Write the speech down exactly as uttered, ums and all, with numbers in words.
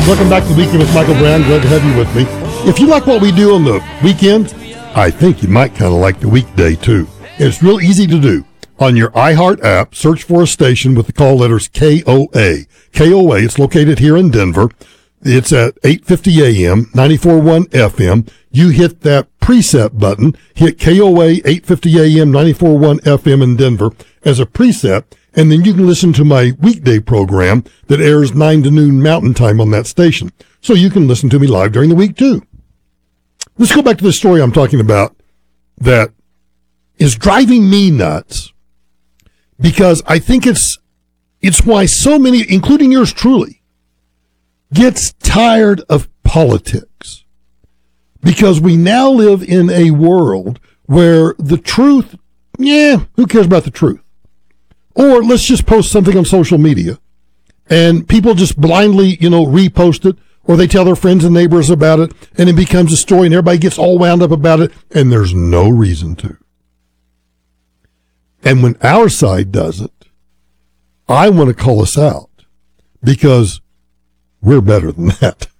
Welcome back to the Weekend with Michael Brown. Glad to have you with me. If you like what we do on the weekend, I think you might kind of like the weekday too. It's real easy to do. On your iHeart app, search for a station with the call letters K O A. K O A, it's located here in Denver. It's at eight fifty A M, ninety-four point one F M. You hit that preset button, hit K O A eight fifty A M, ninety-four point one F M in Denver as a preset, and then you can listen to my weekday program that airs nine to noon Mountain Time on that station. So you can listen to me live during the week too. Let's go back to the story I'm talking about that is driving me nuts, because I think it's it's why so many, including yours truly, gets tired of politics. Because we now live in a world where the truth, yeah, who cares about the truth? Or let's just post something on social media and people just blindly, you know, repost it, or they tell their friends and neighbors about it, and it becomes a story and everybody gets all wound up about it, and there's no reason to. And when our side does it, I want to call us out, because we're better than that.